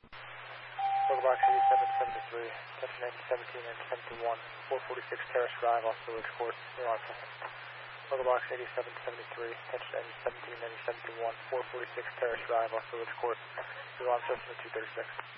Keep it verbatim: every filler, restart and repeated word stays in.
Local box eighty-seven seventy-three, attention engine seventeen, engine seventy-one, four forty-six Terrace Drive, also Ridge Course, zero on system. Local box eighty-seven seventy-three, attention engine seventeen, engine seventy-one, four forty-six Terrace Drive, also Ridge Course, zero on system at two thirty-six.